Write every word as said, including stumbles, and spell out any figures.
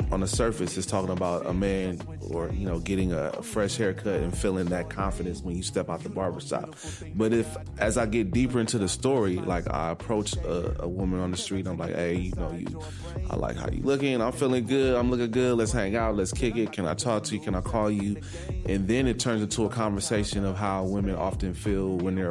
on the surface, it's talking about a man or, you know, getting a fresh haircut and feeling that confidence when you step out the barbershop. But if, as I get deeper into the story, like I approach a, a woman on the street, I'm like, hey, you know, you, I like how you looking. I'm feeling good. I'm looking good. Let's hang out. Let's kick it. Can I talk to you? Can I call you? And then it turns into a conversation of how women often feel when they're